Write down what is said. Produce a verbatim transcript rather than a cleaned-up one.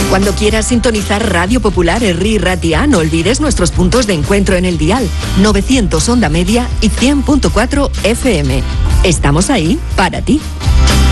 Cuando quieras sintonizar Radio Popular Herri Ratia, no olvides nuestros puntos de encuentro en el dial novecientos onda media y cien punto cuatro F M. Estamos ahí para ti.